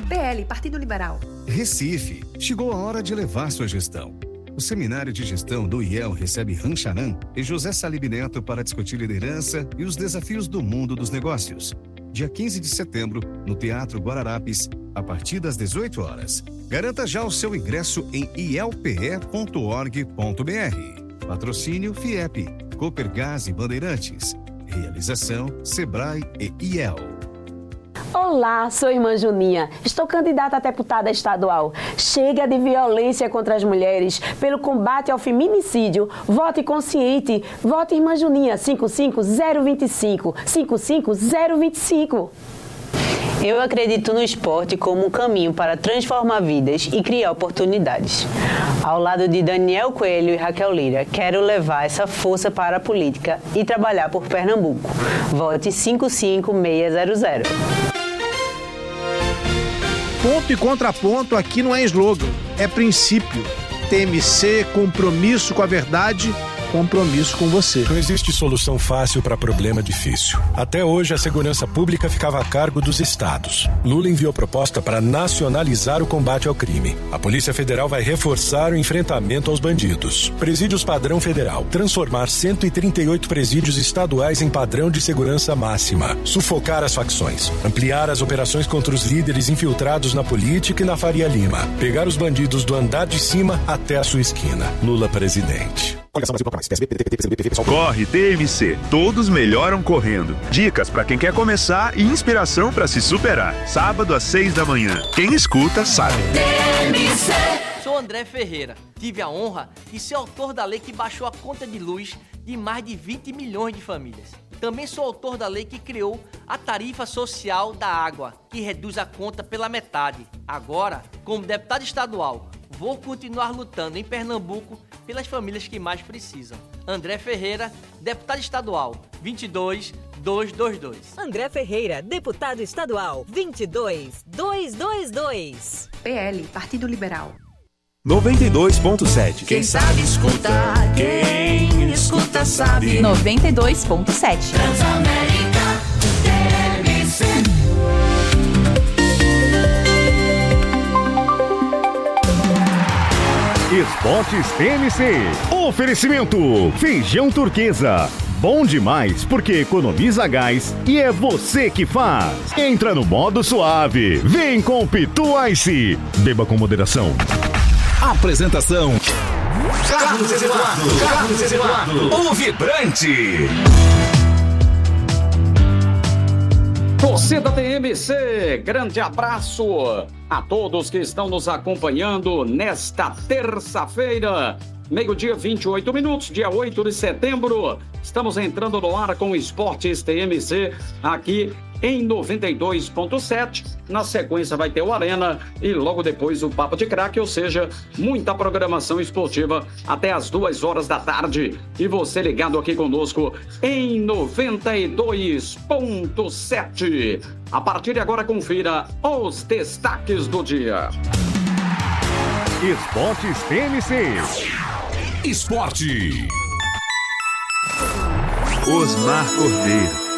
PL, Partido Liberal. Recife, chegou a hora de levar sua gestão. O Seminário de Gestão do IEL recebe Rancharan e José Salib Neto para discutir liderança e os desafios do mundo dos negócios. Dia 15 de setembro, no Teatro Guararapes, a partir das 18 horas. Garanta já o seu ingresso em ielpe.org.br. Patrocínio FIEP, Copergás e Bandeirantes. Realização Sebrae e IEL. Olá, sou irmã Juninha. Estou candidata a deputada estadual. Chega de violência contra as mulheres pelo combate ao feminicídio. Vote consciente. Vote irmã Juninha 55025. 55025. Eu acredito no esporte como um caminho para transformar vidas e criar oportunidades. Ao lado de Daniel Coelho e Raquel Lira, quero levar essa força para a política e trabalhar por Pernambuco. Vote 55600. Ponto e contraponto aqui não é slogan, é princípio. TMC, compromisso com a verdade, compromisso com você. Não existe solução fácil para problema difícil. Até hoje, a segurança pública ficava a cargo dos estados. Lula enviou proposta para nacionalizar o combate ao crime. A Polícia Federal vai reforçar o enfrentamento aos bandidos. Presídios padrão federal. Transformar 138 presídios estaduais em padrão de segurança máxima. Sufocar as facções. Ampliar as operações contra os líderes infiltrados na política e na Faria Lima. Pegar os bandidos do andar de cima até a sua esquina. Lula presidente. Corre TMC, todos melhoram correndo. Dicas para quem quer começar e inspiração para se superar. Sábado às 6 da manhã. Quem escuta sabe. TMC. Sou André Ferreira. Tive a honra de ser autor da lei que baixou a conta de luz de mais de 20 milhões de famílias. Também sou autor da lei que criou a tarifa social da água, que reduz a conta pela metade. Agora, como deputado estadual, vou continuar lutando em Pernambuco pelas famílias que mais precisam. André Ferreira, deputado estadual, 22222. André Ferreira, deputado estadual, 22222. PL, Partido Liberal. 92.7. Quem sabe escuta, quem escuta sabe. 92.7. Transamérica, TMC. Esportes TMC. Oferecimento: feijão turquesa. Bom demais porque economiza gás e é você que faz. Entra no modo suave. Vem com Pitu Ice. Beba com moderação. Apresentação: Carlos Eduardo, o vibrante. Torcida TMC, grande abraço a todos que estão nos acompanhando nesta terça-feira, meio-dia 28 minutos, dia 8 de setembro. Estamos entrando no ar com o Esportes TMC aqui em 92.7. Na sequência vai ter o Arena e logo depois o Papo de Craque, ou seja, muita programação esportiva até as 2 horas da tarde. E você ligado aqui conosco em 92.7. A partir de agora confira os destaques do dia. Esportes TMC. Esporte. Osmar Cordeiro.